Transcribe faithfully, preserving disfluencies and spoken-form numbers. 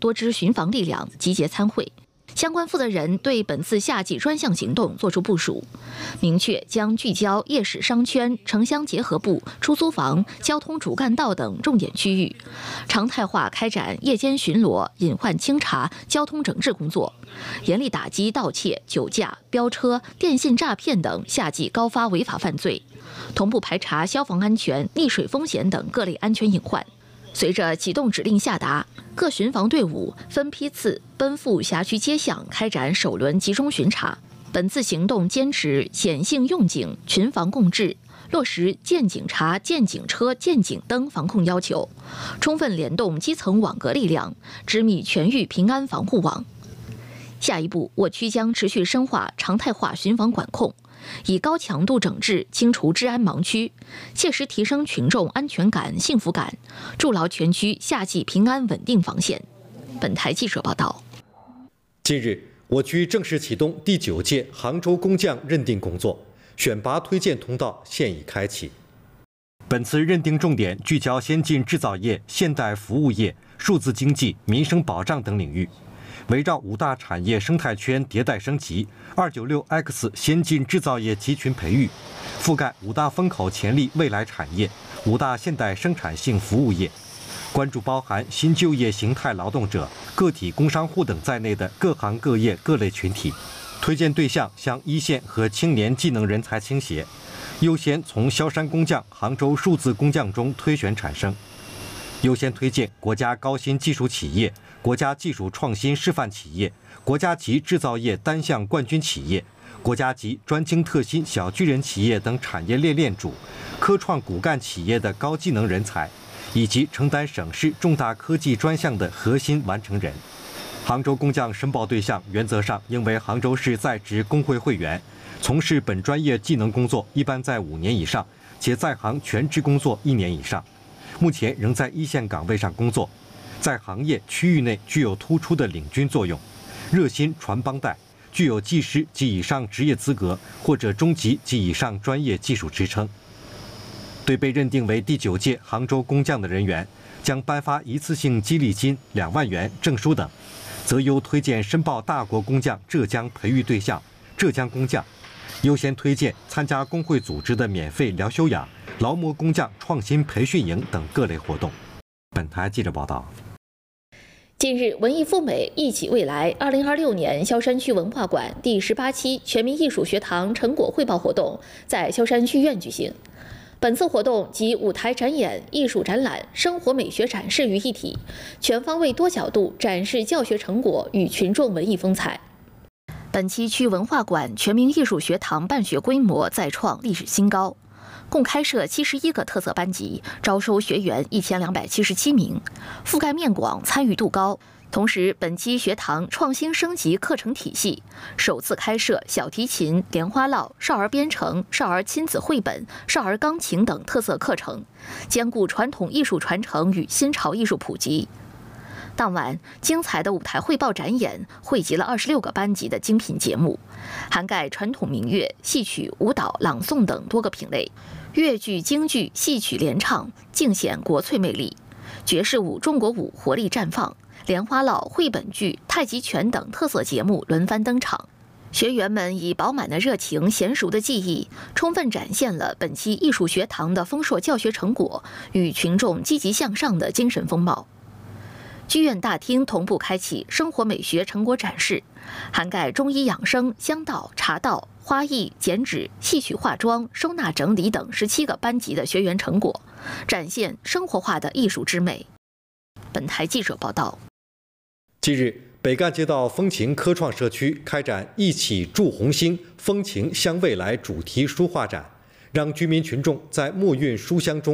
多支巡防力量集结参会。 相关负责人对本次夏季专项行动作出部署，明确将聚焦夜市商圈、城乡结合部、出租房、交通主干道等重点区域，常态化开展夜间巡逻、隐患清查、交通整治工作，严厉打击盗窃、酒驾、飙车、电信诈骗等夏季高发违法犯罪，同步排查消防安全、溺水风险等各类安全隐患。 随着启动指令下达，各巡防队伍分批次奔赴辖区街巷，开展首轮集中巡查。本次行动坚持显性用警、群防共治，落实见警察、见警车、见警灯防控要求，充分联动基层网格力量，织密全域平安防护网。下一步，我区将持续深化常态化巡防管控。 以高强度整治清除治安盲区，切实提升群众安全感、幸福感，筑牢全区夏季平安稳定防线。本台记者报道。 近日，我区正式启动第九届杭州工匠认定工作，选拔推荐通道现已开启。本次认定重点聚焦先进制造业、现代服务业、数字经济、民生保障等领域。 围绕五大产业生态圈迭代升级、二九六 X 先进制造业集群培育，覆盖五大风口潜力未来产业、五大现代生产性服务业，关注包含新就业形态劳动者、个体工商户等在内的各行各业各类群体。推荐对象向一线和青年技能人才倾斜，优先从萧山工匠、杭州数字工匠中推选产生，优先推荐国家高新技术企业。 国家技术创新示范企业、国家级制造业单项冠军企业、国家级专精特新小巨人企业等产业链链主、科创骨干企业的高技能人才，以及承担省市重大科技专项的核心完成人。杭州工匠申报对象原则上应为杭州市在职工会会员，从事本专业技能工作一般在五年以上，且在行全职工作一年以上，目前仍在一线岗位上工作。 在行业区域内具有突出的领军作用，热心传帮带，具有技师及以上职业资格或者中级及以上专业技术职称。对被认定为第九届杭州工匠的人员，将颁发一次性激励金两万元、证书等，择优推荐申报大国工匠浙江培育对象浙江工匠，优先推荐参加工会组织的免费疗休养、劳模工匠创新培训营等各类活动。本台记者报道。 近日，文艺赴美，一起未来二零二六年萧山区文化馆第十八期全民艺术学堂成果汇报活动在萧山区院举行。本次活动集舞台展演、艺术展览、生活美学展示于一体，全方位多角度展示教学成果与群众文艺风采。本期区文化馆全民艺术学堂办学规模再创历史新高。 共开设七十一个特色班级，招收学员一千两百七十七名，覆盖面广，参与度高。同时，本期学堂创新升级课程体系，首次开设小提琴、莲花落、少儿编程、少儿亲子绘本、少儿钢琴等特色课程，兼顾传统艺术传承与新潮艺术普及。 当晚，精彩的舞台汇报展演汇集了二十六个班级的精品节目，涵盖传统民乐、戏曲、舞蹈、朗诵等多个品类，粤剧、京剧、戏曲联唱，尽显国粹魅力；爵士舞、中国舞活力绽放，莲花落、绘本剧、太极拳等特色节目轮番登场。学员们以饱满的热情、娴熟的技艺，充分展现了本期艺术学堂的丰硕教学成果与群众积极向上的精神风貌。 剧院大厅同步开启生活美学成果展示，涵盖中医养生、香道、茶道、花艺、剪纸、戏曲化妆、收纳整理等十七个班级的学员成果，展现生活化的艺术之美。本台记者报道。 近日，北干街道风情科创社区开展“一起筑红星，风情向未来”主题书画展，让居民群众在墨韵书香中